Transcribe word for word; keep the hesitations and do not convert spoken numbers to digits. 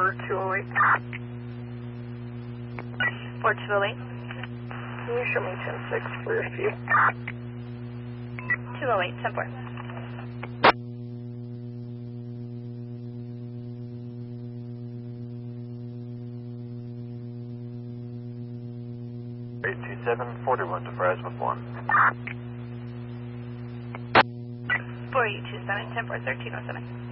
for two oh eight. four two oh eight. Can you show me ten six for your few? two oh eight, ten four. eight two seven, forty-one to Fries with one. four eight two seven, ten four, thirteen oh seven.